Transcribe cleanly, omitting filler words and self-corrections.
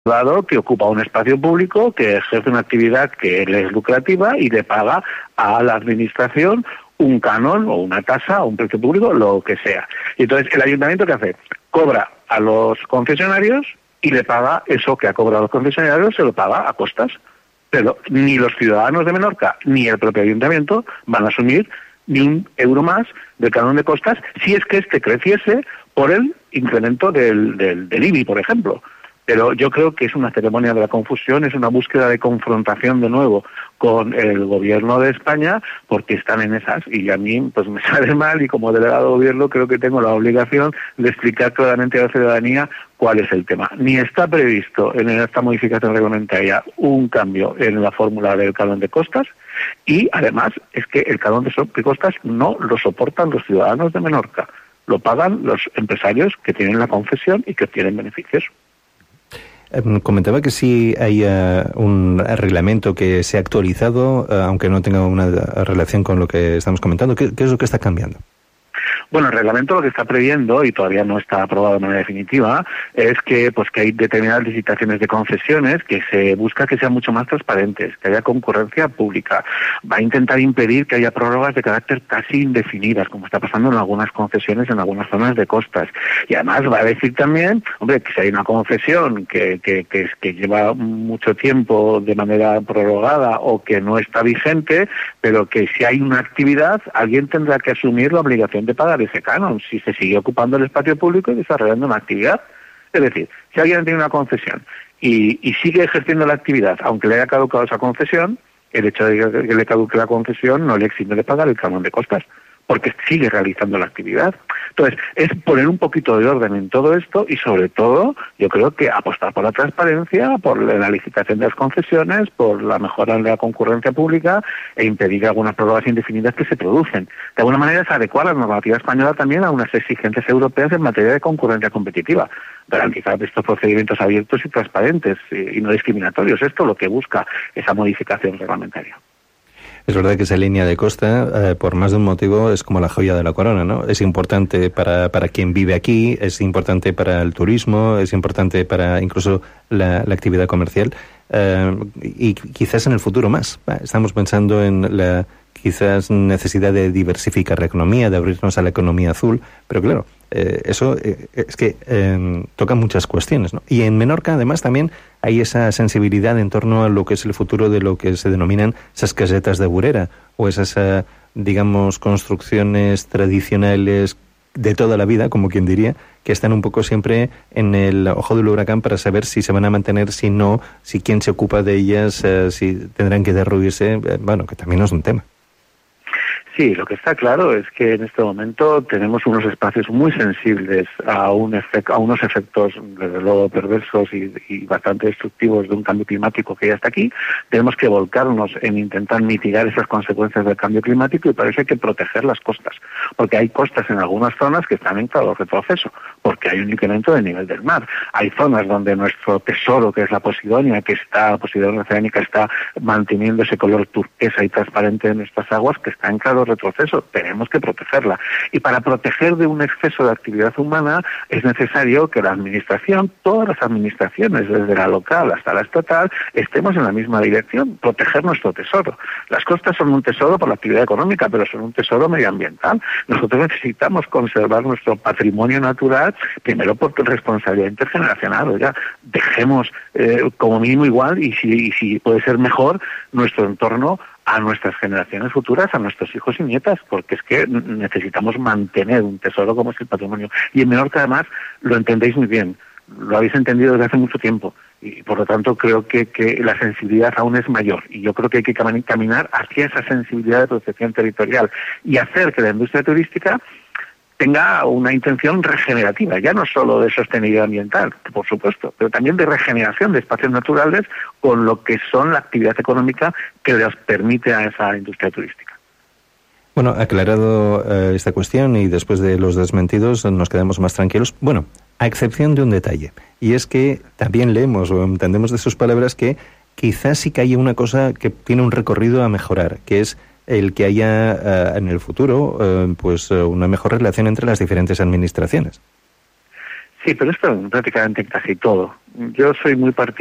privado que ocupa un espacio público, que ejerce una actividad que le es lucrativa y le paga a la administración un canon o una tasa o un precio público, lo que sea. Y entonces el ayuntamiento, ¿qué hace? Cobra a los concesionarios y le paga eso que ha cobrado a los concesionarios, se lo paga a costas. Pero ni los ciudadanos de Menorca ni el propio ayuntamiento van a asumir ni un euro más del canon de costas si es que este creciese por el incremento del IBI, por ejemplo. Pero yo creo que es una ceremonia de la confusión, es una búsqueda de confrontación de nuevo con el gobierno de España, porque están en esas, y a mí pues me sale mal, y como delegado de gobierno creo que tengo la obligación de explicar claramente a la ciudadanía cuál es el tema. Ni está previsto en esta modificación reglamentaria un cambio en la fórmula del canon de costas, y además es que el canon de costas no lo soportan los ciudadanos de Menorca, lo pagan los empresarios que tienen la concesión y que obtienen beneficios. Comentaba que sí hay un reglamento que se ha actualizado, aunque no tenga una relación con lo que estamos comentando. ¿Qué es lo que está cambiando? Bueno, el reglamento lo que está previendo, y todavía no está aprobado de manera definitiva, es que hay determinadas licitaciones de concesiones que se busca que sean mucho más transparentes, que haya concurrencia pública. Va a intentar impedir que haya prórrogas de carácter casi indefinidas, como está pasando en algunas concesiones en algunas zonas de costas. Y además va a decir también, que si hay una concesión que lleva mucho tiempo de manera prorrogada o que no está vigente, pero que si hay una actividad, alguien tendrá que asumir la obligación de pagar ese canon si se sigue ocupando el espacio público y desarrollando una actividad. Es decir, si alguien tiene una concesión y sigue ejerciendo la actividad, aunque le haya caducado esa concesión, el hecho de que le caduque la concesión no le exime de pagar el canon de costas, porque sigue realizando la actividad. Entonces, es poner un poquito de orden en todo esto y, sobre todo, yo creo que apostar por la transparencia, por la licitación de las concesiones, por la mejora de la concurrencia pública e impedir algunas prórrogas indefinidas que se producen. De alguna manera es adecuar la normativa española también a unas exigencias europeas en materia de concurrencia competitiva. Garantizar estos procedimientos abiertos y transparentes y no discriminatorios. Esto es lo que busca esa modificación reglamentaria. Es verdad que esa línea de costa, por más de un motivo, es como la joya de la corona, ¿no? Es importante para quien vive aquí, es importante para el turismo, es importante para incluso la actividad comercial, y quizás en el futuro más. Estamos pensando en la quizás necesidad de diversificar la economía, de abrirnos a la economía azul, pero claro, eso es que toca muchas cuestiones, ¿no? Y en Menorca, además, también hay esa sensibilidad en torno a lo que es el futuro de lo que se denominan esas casetas de burera, o esas, digamos, construcciones tradicionales de toda la vida, como quien diría, que están un poco siempre en el ojo del huracán para saber si se van a mantener, si no, si quién se ocupa de ellas, si tendrán que derruirse, que también es un tema. Sí, lo que está claro es que en este momento tenemos unos espacios muy sensibles a unos efectos, desde luego, perversos y bastante destructivos de un cambio climático que ya está aquí. Tenemos que volcarnos en intentar mitigar esas consecuencias del cambio climático, y para eso hay que proteger las costas, porque hay costas en algunas zonas que están en claro retroceso, porque hay un incremento del nivel del mar. Hay zonas donde nuestro tesoro, que es la Posidonia oceánica, está manteniendo ese color turquesa y transparente de nuestras aguas, que está en claro retroceso. Tenemos que protegerla, y para proteger de un exceso de actividad humana es necesario que la administración, todas las administraciones, desde la local hasta la estatal, estemos en la misma dirección, proteger nuestro tesoro. Las costas son un tesoro por la actividad económica, pero son un tesoro medioambiental. Nosotros necesitamos conservar nuestro patrimonio natural, primero por responsabilidad intergeneracional. Oiga, dejemos como mínimo igual, y si puede ser mejor, nuestro entorno a nuestras generaciones futuras, a nuestros hijos y nietas, porque es que necesitamos mantener un tesoro como es el patrimonio. Y en Menorca, además, lo entendéis muy bien, lo habéis entendido desde hace mucho tiempo, y por lo tanto creo que la sensibilidad aún es mayor, y yo creo que hay que caminar hacia esa sensibilidad de protección territorial y hacer que la industria turística tenga una intención regenerativa, ya no solo de sostenibilidad ambiental, por supuesto, pero también de regeneración de espacios naturales con lo que son la actividad económica que les permite a esa industria turística. Bueno, aclarado esta cuestión, y después de los desmentidos nos quedamos más tranquilos. Bueno, a excepción de un detalle, y es que también leemos o entendemos de sus palabras que quizás sí que haya una cosa que tiene un recorrido a mejorar, que es el que haya en el futuro una mejor relación entre las diferentes administraciones. Sí, pero esto prácticamente en casi todo. Yo soy muy